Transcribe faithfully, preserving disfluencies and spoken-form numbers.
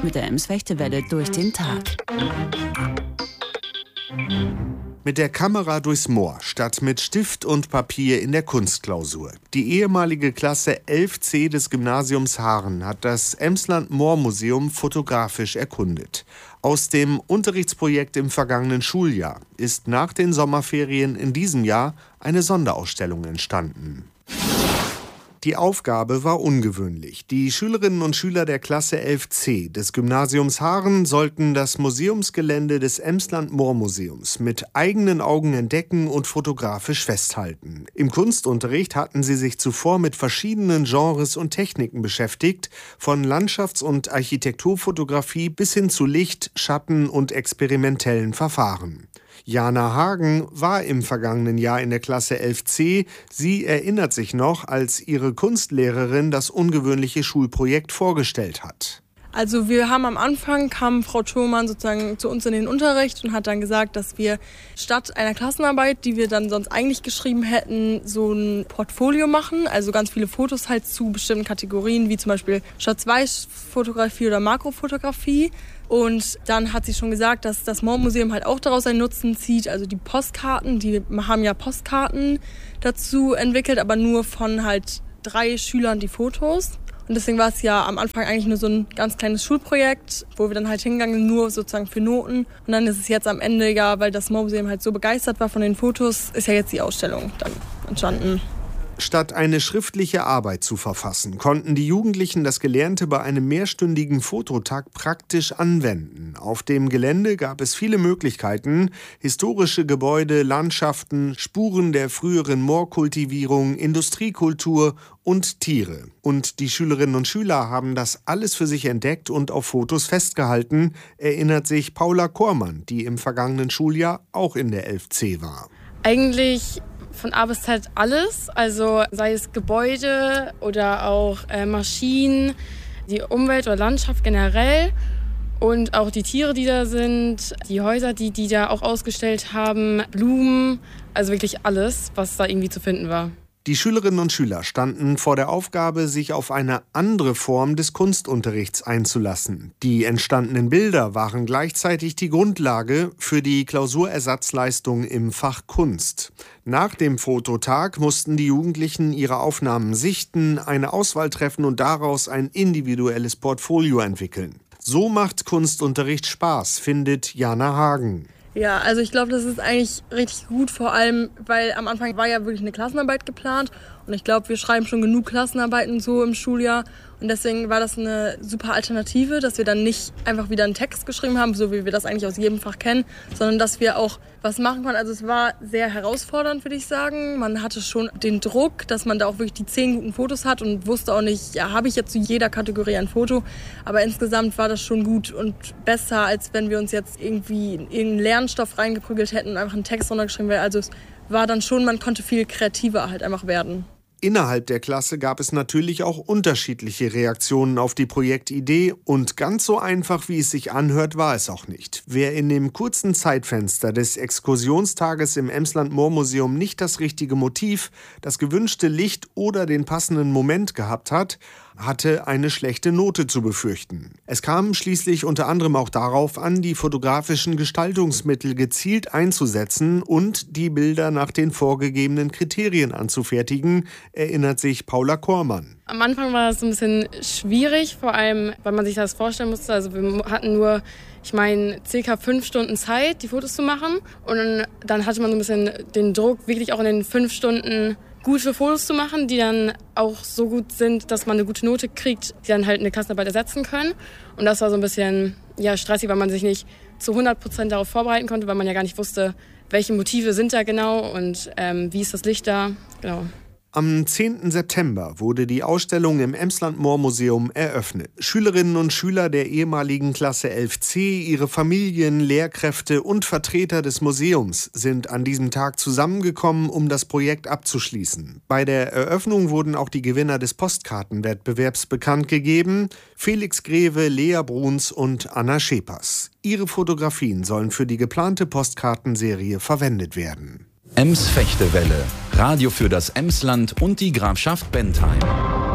mit der Ems-Fechtewelle durch den Tag. Mit der Kamera durchs Moor statt mit Stift und Papier in der Kunstklausur. Die ehemalige Klasse elf C des Gymnasiums Haaren hat das Emsland-Moor-Museum fotografisch erkundet. Aus dem Unterrichtsprojekt im vergangenen Schuljahr ist nach den Sommerferien in diesem Jahr eine Sonderausstellung entstanden. Die Aufgabe war ungewöhnlich. Die Schülerinnen und Schüler der Klasse elf C des Gymnasiums Haaren sollten das Museumsgelände des Emsland-Moor-Museums mit eigenen Augen entdecken und fotografisch festhalten. Im Kunstunterricht hatten sie sich zuvor mit verschiedenen Genres und Techniken beschäftigt, von Landschafts- und Architekturfotografie bis hin zu Licht-, Schatten- und experimentellen Verfahren. Jana Hagen war im vergangenen Jahr in der Klasse elf C. Sie erinnert sich noch, als ihre Kunstlehrerin das ungewöhnliche Schulprojekt vorgestellt hat. Also wir haben am Anfang, kam Frau Thurmann sozusagen zu uns in den Unterricht und hat dann gesagt, dass wir statt einer Klassenarbeit, die wir dann sonst eigentlich geschrieben hätten, so ein Portfolio machen. Also ganz viele Fotos halt zu bestimmten Kategorien, wie zum Beispiel Schwarz-Weiß-Fotografie oder Makrofotografie. Und dann hat sie schon gesagt, dass das Moor-Museum halt auch daraus einen Nutzen zieht. Also die Postkarten, die haben ja Postkarten dazu entwickelt, aber nur von halt drei Schülern die Fotos. Und deswegen war es ja am Anfang eigentlich nur so ein ganz kleines Schulprojekt, wo wir dann halt hingegangen sind, nur sozusagen für Noten. Und dann ist es jetzt am Ende, ja, weil das Moor-Museum halt so begeistert war von den Fotos, ist ja jetzt die Ausstellung dann entstanden. Statt eine schriftliche Arbeit zu verfassen, konnten die Jugendlichen das Gelernte bei einem mehrstündigen Fototag praktisch anwenden. Auf dem Gelände gab es viele Möglichkeiten: historische Gebäude, Landschaften, Spuren der früheren Moorkultivierung, Industriekultur und Tiere. Und die Schülerinnen und Schüler haben das alles für sich entdeckt und auf Fotos festgehalten, erinnert sich Paula Kormann, die im vergangenen Schuljahr auch in der elf C war. Eigentlich von A bis Z alles, also sei es Gebäude oder auch äh, Maschinen, die Umwelt oder Landschaft generell und auch die Tiere, die da sind, die Häuser, die die da auch ausgestellt haben, Blumen, also wirklich alles, was da irgendwie zu finden war. Die Schülerinnen und Schüler standen vor der Aufgabe, sich auf eine andere Form des Kunstunterrichts einzulassen. Die entstandenen Bilder waren gleichzeitig die Grundlage für die Klausurersatzleistung im Fach Kunst. Nach dem Fototag mussten die Jugendlichen ihre Aufnahmen sichten, eine Auswahl treffen und daraus ein individuelles Portfolio entwickeln. So macht Kunstunterricht Spaß, findet Jana Hagen. Ja, also ich glaube, das ist eigentlich richtig gut, vor allem, weil am Anfang war ja wirklich eine Klassenarbeit geplant und ich glaube, wir schreiben schon genug Klassenarbeiten so im Schuljahr und deswegen war das eine super Alternative, dass wir dann nicht einfach wieder einen Text geschrieben haben, so wie wir das eigentlich aus jedem Fach kennen, sondern dass wir auch was machen konnten. Also es war sehr herausfordernd, würde ich sagen. Man hatte schon den Druck, dass man da auch wirklich die zehn guten Fotos hat und wusste auch nicht, ja, habe ich jetzt zu jeder Kategorie ein Foto, aber insgesamt war das schon gut und besser, als wenn wir uns jetzt irgendwie in irgendeinen Lernstoff reingeprügelt hätten und einfach einen Text runtergeschrieben wäre. Also es war dann schon, man konnte viel kreativer halt einfach werden. Innerhalb der Klasse gab es natürlich auch unterschiedliche Reaktionen auf die Projektidee und ganz so einfach, wie es sich anhört, war es auch nicht. Wer in dem kurzen Zeitfenster des Exkursionstages im Emsland-Moor-Museum nicht das richtige Motiv, das gewünschte Licht oder den passenden Moment gehabt hat, hatte eine schlechte Note zu befürchten. Es kam schließlich unter anderem auch darauf an, die fotografischen Gestaltungsmittel gezielt einzusetzen und die Bilder nach den vorgegebenen Kriterien anzufertigen, erinnert sich Paula Kormann. Am Anfang war es ein bisschen schwierig, vor allem, weil man sich das vorstellen musste. Also wir hatten nur, ich meine, circa fünf Stunden Zeit, die Fotos zu machen. Und dann, dann hatte man so ein bisschen den Druck, wirklich auch in den fünf Stunden gute Fotos zu machen, die dann auch so gut sind, dass man eine gute Note kriegt, die dann halt eine Klassenarbeit ersetzen können. Und das war so ein bisschen ja, stressig, weil man sich nicht zu hundert Prozent darauf vorbereiten konnte, weil man ja gar nicht wusste, welche Motive sind da genau und ähm, wie ist das Licht da. Genau. Am zehnten September wurde die Ausstellung im Emsland-Moor-Museum eröffnet. Schülerinnen und Schüler der ehemaligen Klasse elf C, ihre Familien, Lehrkräfte und Vertreter des Museums sind an diesem Tag zusammengekommen, um das Projekt abzuschließen. Bei der Eröffnung wurden auch die Gewinner des Postkartenwettbewerbs bekannt gegeben: Felix Greve, Lea Bruns und Anna Schepers. Ihre Fotografien sollen für die geplante Postkartenserie verwendet werden. Ems Fechtewelle. Radio für das Emsland und die Grafschaft Bentheim.